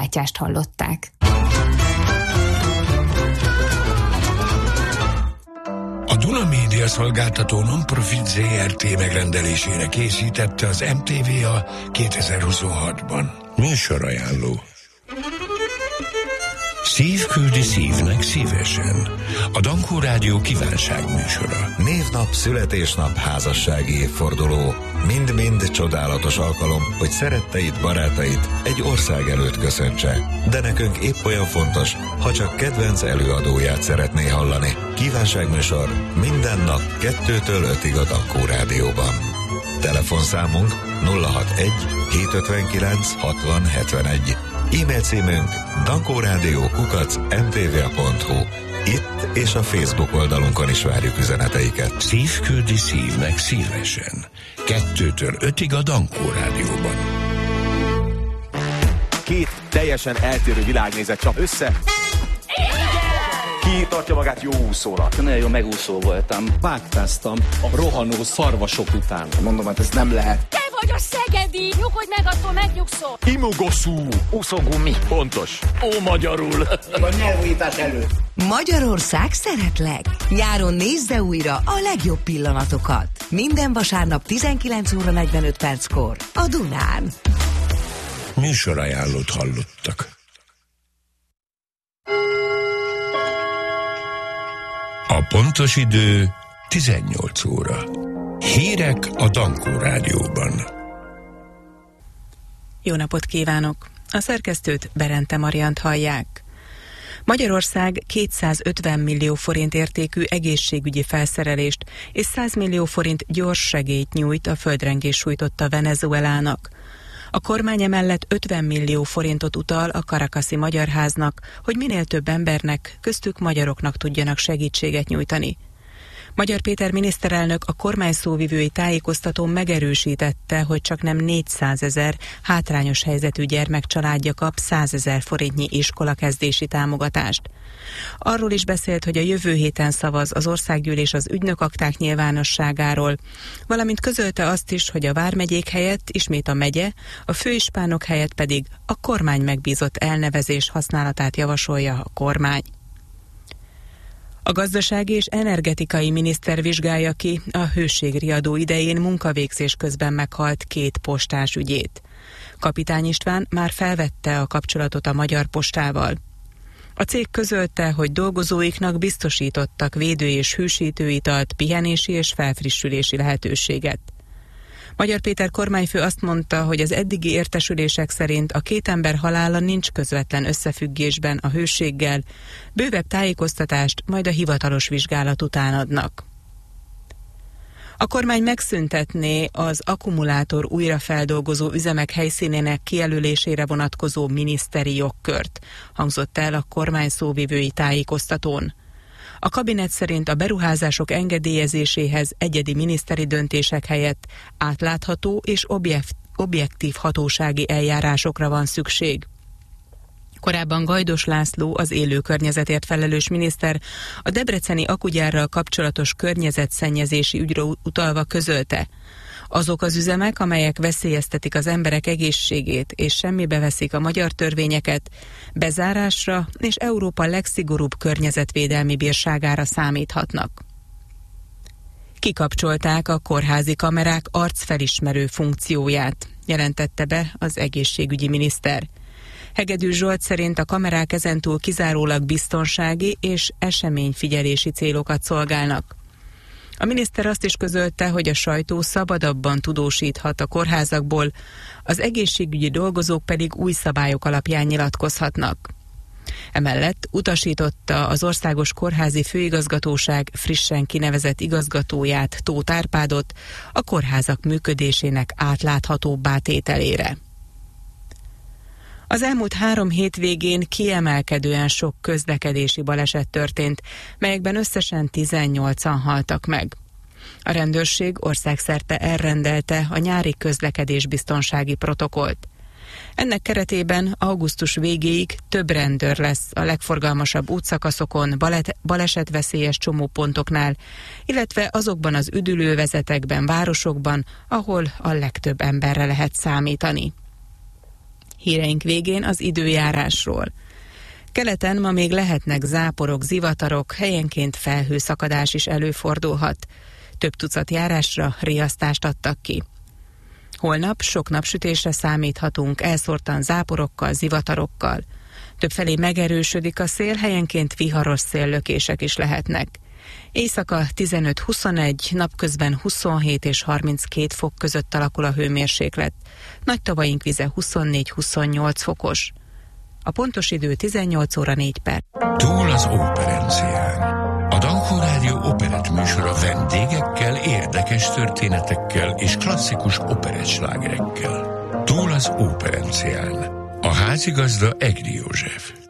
Mátyást hallották. A Duna Média szolgáltató non-profit ZRT megrendelésére készítette az MTVA 2026-ban. Műsorajánló. Szív küldi szívnek szívesen. A Dankó Rádió kívánságműsora. Névnap, születésnap, házassági évforduló. Mind-mind csodálatos alkalom, hogy szeretteid, barátait egy ország előtt köszöntse. De nekünk épp olyan fontos, ha csak kedvenc előadóját szeretné hallani. Kívánságműsor minden nap 2-től 5-ig a Dankó Rádióban. Telefonszámunk 061 759 60 71. E-mail címünk dankoradio@mtva.hu. Itt és a Facebook oldalunkon is várjuk üzeneteiket. Szív küldi szívnek szívesen. 2-től 5-ig a Dankó Rádióban. Két teljesen eltérő világnézet csap össze. Ki tartja magát jó úszónak? Nagyon jó megúszó voltam. Vágtáztam a rohanó szarvasok után. Mondom, hát ez nem lehet. Te vagy a szegedi! Nyugodj meg, attól megnyugszol! Imogoszú! Úszógumi. Pontos. Ó, magyarul. A nyelvújítás előtt. Magyarország szeretlek! Nyáron nézze újra a legjobb pillanatokat. Minden vasárnap 19:45 a Dunán. Műsorajánlót hallottak. A pontos idő 18 óra. Hírek a Dankó Rádióban. Jó napot kívánok! A szerkesztőt, Berente Mariant hallják. Magyarország 250 millió forint értékű egészségügyi felszerelést és 100 millió forint gyors segélyt nyújt a földrengés sújtotta Venezuelának. A kormány emellett 50 millió forintot utal a Caracasi Magyar Háznak, hogy minél több embernek, köztük magyaroknak tudjanak segítséget nyújtani. Magyar Péter miniszterelnök a kormány szóvivői tájékoztatón megerősítette, hogy csaknem 400 000 hátrányos helyzetű gyermek családja kap 100 000 forintnyi iskolakezdési támogatást. Arról is beszélt, hogy a jövő héten szavaz az országgyűlés az ügynökakták nyilvánosságáról, valamint közölte azt is, hogy a vármegyék helyett ismét a megye, a főispánok helyett pedig a kormány megbízott elnevezés használatát javasolja a kormány. A gazdasági és energetikai miniszter vizsgálja ki a hőségriadó idején munkavégzés közben meghalt 2 postás ügyét. Kapitány István már felvette a kapcsolatot a Magyar Postával. A cég közölte, hogy dolgozóiknak biztosítottak védő- és hűsítőitalt, pihenési és felfrissülési lehetőséget. Magyar Péter kormányfő azt mondta, hogy az eddigi értesülések szerint a 2 ember halála nincs közvetlen összefüggésben a hőséggel, bővebb tájékoztatást majd a hivatalos vizsgálat után adnak. A kormány megszüntetné az akkumulátor újrafeldolgozó üzemek helyszínének kijelölésére vonatkozó miniszteri jogkört, hangzott el a kormány szóvivői tájékoztatón. A kabinet szerint a beruházások engedélyezéséhez egyedi miniszteri döntések helyett átlátható és objektív hatósági eljárásokra van szükség. Korábban Gajdos László, az élő környezetért felelős miniszter, a debreceni akugyárral kapcsolatos környezetszennyezési ügyre utalva közölte: azok az üzemek, amelyek veszélyeztetik az emberek egészségét és semmibe veszik a magyar törvényeket, bezárásra és Európa legszigorúbb környezetvédelmi bírságára számíthatnak. Kikapcsolták a kórházi kamerák arcfelismerő funkcióját, jelentette be az egészségügyi miniszter. Hegedű Zsolt szerint a kamerák ezentúl kizárólag biztonsági és eseményfigyelési célokat szolgálnak. A miniszter azt is közölte, hogy a sajtó szabadabban tudósíthat a kórházakból, az egészségügyi dolgozók pedig új szabályok alapján nyilatkozhatnak. Emellett utasította az Országos Kórházi Főigazgatóság frissen kinevezett igazgatóját, Tóth Árpádot a kórházak működésének átláthatóbbá tételére. Az elmúlt 3 hétvégén kiemelkedően sok közlekedési baleset történt, melyekben összesen 18-an haltak meg. A rendőrség országszerte elrendelte a nyári közlekedésbiztonsági protokollt. Ennek keretében augusztus végéig több rendőr lesz a legforgalmasabb útszakaszokon, balesetveszélyes csomópontoknál, illetve azokban az üdülővezetekben, városokban, ahol a legtöbb emberre lehet számítani. Híreink végén az időjárásról. Keleten ma még lehetnek záporok, zivatarok, helyenként felhőszakadás is előfordulhat. Több tucat járásra riasztást adtak ki. Holnap sok napsütésre számíthatunk, elszórtan záporokkal, zivatarokkal. Többfelé megerősödik a szél, helyenként viharos széllökések is lehetnek. Éjszaka 15-21, napközben 27 és 32 fok között alakul a hőmérséklet. Nagy tavaink vize 24-28 fokos. A pontos idő 18 óra 4 perc. Túl az Operencián. A Dankó Rádió operett műsora vendégekkel, érdekes történetekkel és klasszikus operettslágerekkel. Túl az Operencián. A házigazda Egri József.